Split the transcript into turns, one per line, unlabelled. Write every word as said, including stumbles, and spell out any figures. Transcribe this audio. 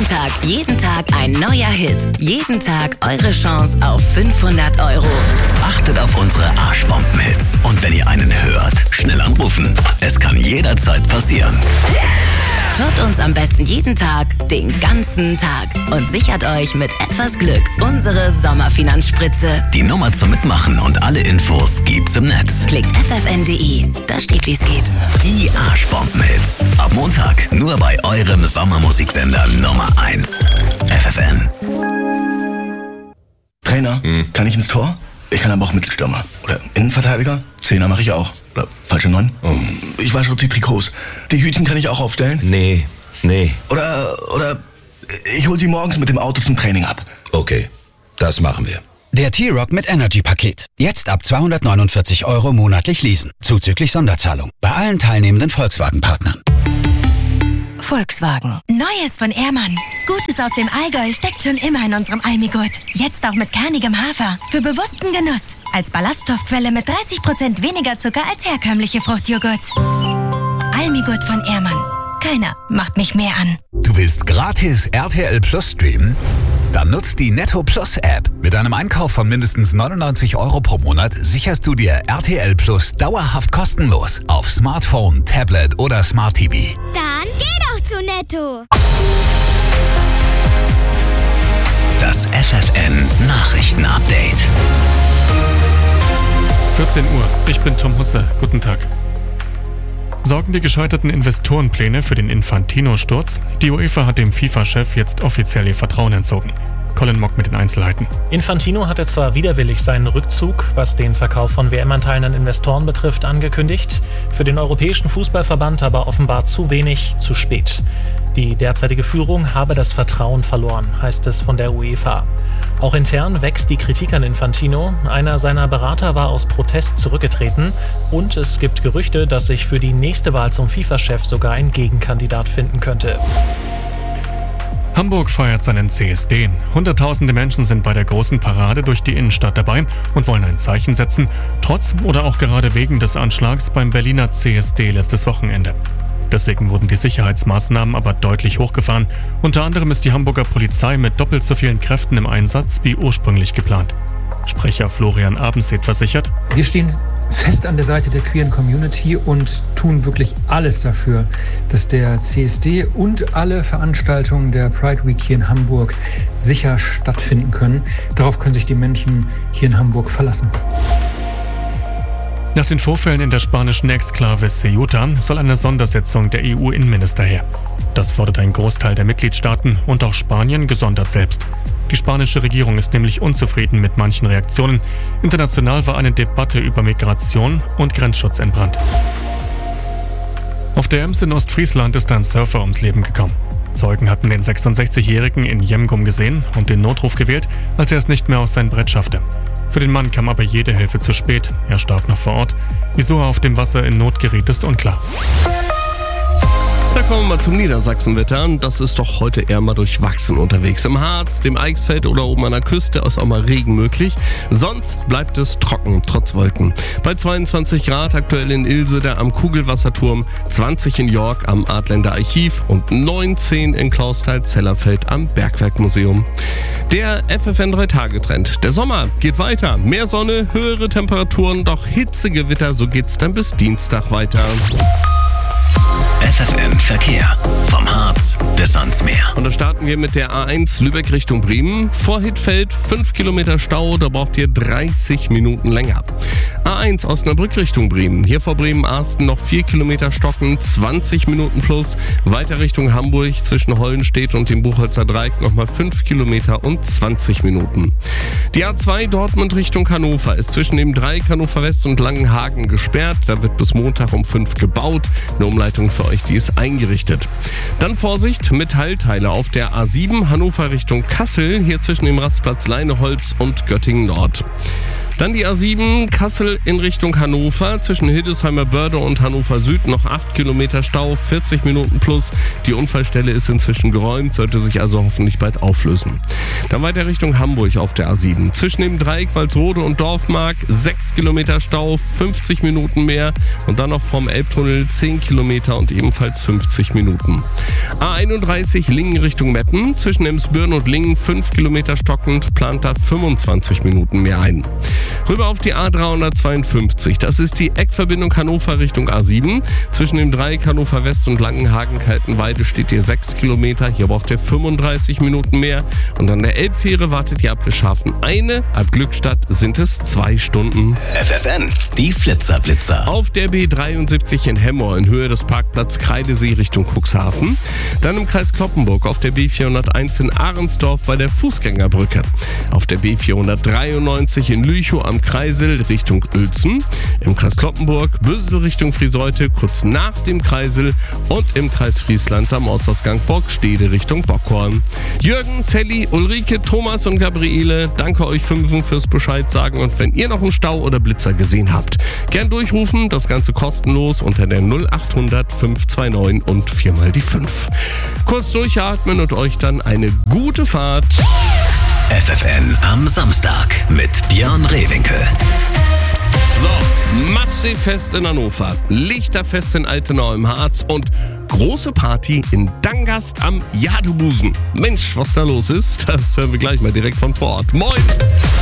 Tag, jeden Tag ein neuer Hit. Jeden Tag eure Chance auf fünfhundert Euro.
Achtet auf unsere Arschbomben-Hits. Und wenn ihr einen hört, schnell anrufen. Es kann jederzeit passieren.
Hört uns am besten jeden Tag, den ganzen Tag. Und sichert euch mit etwas Glück unsere Sommerfinanzspritze.
Die Nummer zum Mitmachen und alle Infos gibt's im Netz.
Klickt f f n punkt d e, da steht, wie's geht.
Die Arschbomben-Hits. Ab Montag nur bei eurem Sommermusiksender Nummer eins. F F N.
Trainer, hm. kann ich ins Tor? Ich kann aber auch Mittelstürmer. Oder Innenverteidiger? Zehner mache ich auch. Oder falsche Neun? Oh. Ich wasche die Trikots. Die Hütchen kann ich auch aufstellen?
Nee, nee.
Oder, oder ich hol sie morgens mit dem Auto zum Training ab.
Okay, das machen wir.
Der T-Rock mit Energy-Paket. Jetzt ab zweihundertneunundvierzig Euro monatlich leasen. Zuzüglich Sonderzahlung. Bei allen teilnehmenden Volkswagen-Partnern.
Volkswagen. Neues von Ehrmann. Gutes aus dem Allgäu steckt schon immer in unserem Almigurt. Jetzt auch mit kernigem Hafer. Für bewussten Genuss. Als Ballaststoffquelle mit dreißig Prozent weniger Zucker als herkömmliche Fruchtjoghurt. Almigurt von Ehrmann. Keiner macht mich mehr an.
Du willst gratis R T L Plus streamen? Dann nutzt die Netto Plus App. Mit einem Einkauf von mindestens neunundneunzig Euro pro Monat sicherst du dir R T L Plus dauerhaft kostenlos auf Smartphone, Tablet oder Smart T V.
Dann geh doch zu Netto.
Das F F N Nachrichten-Update.
vierzehn Uhr, ich bin Tom Husse. Guten Tag. Sorgen die gescheiterten Investorenpläne für den Infantino-Sturz? Die UEFA hat dem FIFA-Chef jetzt offiziell ihr Vertrauen entzogen. Colin Mock mit den Einzelheiten.
Infantino hatte zwar widerwillig seinen Rückzug, was den Verkauf von W M-Anteilen an Investoren betrifft, angekündigt, für den Europäischen Fußballverband aber offenbar zu wenig, zu spät. Die derzeitige Führung habe das Vertrauen verloren, heißt es von der UEFA. Auch intern wächst die Kritik an Infantino. Einer seiner Berater war aus Protest zurückgetreten und es gibt Gerüchte, dass sich für die nächste Wahl zum FIFA-Chef sogar ein Gegenkandidat finden könnte.
Hamburg feiert seinen C S D. Hunderttausende Menschen sind bei der großen Parade durch die Innenstadt dabei und wollen ein Zeichen setzen, trotz oder auch gerade wegen des Anschlags beim Berliner C S D letztes Wochenende. Deswegen wurden die Sicherheitsmaßnahmen aber deutlich hochgefahren. Unter anderem ist die Hamburger Polizei mit doppelt so vielen Kräften im Einsatz wie ursprünglich geplant. Sprecher Florian Abendseet versichert:
Wir stehen fest an der Seite der queeren Community und tun wirklich alles dafür, dass der C S D und alle Veranstaltungen der Pride Week hier in Hamburg sicher stattfinden können. Darauf können sich die Menschen hier in Hamburg verlassen.
Nach den Vorfällen in der spanischen Exklave Ceuta soll eine Sondersitzung der E U-Innenminister her. Das fordert ein Großteil der Mitgliedstaaten und auch Spanien gesondert selbst. Die spanische Regierung ist nämlich unzufrieden mit manchen Reaktionen. International war eine Debatte über Migration und Grenzschutz entbrannt. Auf der Ems in Ostfriesland ist ein Surfer ums Leben gekommen. Zeugen hatten den sechsundsechzigjährigen in Jemgum gesehen und den Notruf gewählt, als er es nicht mehr aus sein Brett schaffte. Für den Mann kam aber jede Hilfe zu spät. Er starb noch vor Ort. Wieso er auf dem Wasser in Not geriet, ist unklar.
Da kommen wir mal zum Niedersachsenwetter. Das ist doch heute eher mal durchwachsen unterwegs. Im Harz, dem Eichsfeld oder oben an der Küste ist auch mal Regen möglich. Sonst bleibt es trocken, trotz Wolken. Bei zweiundzwanzig Grad aktuell in Ilsede am Kugelwasserturm, zwanzig in York am Adländer Archiv und neunzehn in Klausthal-Zellerfeld am Bergwerkmuseum. Der F F N drei Tage Trend. Der Sommer geht weiter. Mehr Sonne, höhere Temperaturen, doch Hitzegewitter, so geht's dann bis Dienstag weiter.
F F N Verkehr. Vom Harz bis ans Meer.
Und da starten wir mit der A eins Lübeck Richtung Bremen. Vor Hittfeld fünf Kilometer Stau, da braucht ihr dreißig Minuten länger. A eins Osnabrück Richtung Bremen. Hier vor Bremen-Arsten noch vier Kilometer stocken, zwanzig Minuten plus. Weiter Richtung Hamburg zwischen Hollenstedt und dem Buchholzer Dreieck nochmal fünf Kilometer und zwanzig Minuten. Die A zwei Dortmund Richtung Hannover ist zwischen dem Dreieck Hannover West und Langenhagen gesperrt. Da wird bis Montag um fünf gebaut. Eine Umleitung für euch, die ist eingerichtet. Dann Vorsicht, Metallteile auf der A sieben Hannover Richtung Kassel, hier zwischen dem Rastplatz Leineholz und Göttingen Nord. Dann die A sieben, Kassel in Richtung Hannover. Zwischen Hildesheimer Börde und Hannover Süd noch acht Kilometer Stau, vierzig Minuten plus. Die Unfallstelle ist inzwischen geräumt, sollte sich also hoffentlich bald auflösen. Dann weiter Richtung Hamburg auf der A sieben. Zwischen dem Dreieck Walsrode und Dorfmark sechs Kilometer Stau, fünfzig Minuten mehr. Und dann noch vom Elbtunnel zehn Kilometer und ebenfalls fünfzig Minuten. A einunddreißig Lingen Richtung Meppen. Zwischen Emsbürn und Lingen fünf Kilometer stockend, plant da fünfundzwanzig Minuten mehr ein. Rüber auf die A dreihundertzweiundfünfzig. Das ist die Eckverbindung Hannover Richtung A sieben. Zwischen dem Dreieck Hannover West und Langenhagen-Kaltenweide steht ihr sechs Kilometer. Hier braucht ihr fünfunddreißig Minuten mehr. Und an der Elbfähre wartet ihr ab Fischhafen eine. Ab Glückstadt sind es zwei Stunden.
F F N, die Flitzerblitzer.
Auf der B dreiundsiebzig in Hemmoor in Höhe des Parkplatz Kreidesee Richtung Cuxhaven. Dann im Kreis Cloppenburg auf der B vierhunderteins in Ahrensdorf bei der Fußgängerbrücke. Auf der B vierhundertdreiundneunzig in Lüchow am Kreisel Richtung Uelzen. Im Kreis Cloppenburg Büssel Richtung Frieseute kurz nach dem Kreisel. Und im Kreis Friesland am Ortsausgang Borgstede Richtung Bockhorn. Jürgen, Sally, Ulrike, Thomas und Gabriele, danke euch fünfen fürs Bescheid sagen. Und wenn ihr noch einen Stau oder Blitzer gesehen habt, gern durchrufen. Das Ganze kostenlos unter der null acht hundert fünf zwei neun und viermal die fünf. Kurz durchatmen und euch dann eine gute Fahrt.
F F N am Samstag mit Björn Rehwinkel.
So, Massivfest in Hannover, Lichterfest in Altenau im Harz und große Party in Dangast am Jadebusen. Mensch, was da los ist, das hören wir gleich mal direkt von vor Ort. Moin!